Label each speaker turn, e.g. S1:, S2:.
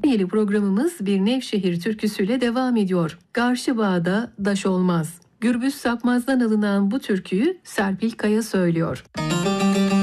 S1: Yeni programımız bir Nevşehir türküsüyle devam ediyor. Karşı bağda daş olmaz. Gürbüz Sapmaz'dan alınan bu türküyü Serpil Kaya söylüyor.